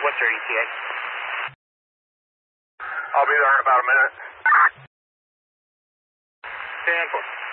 What's your ETA? I'll be there in about a minute. 10-4.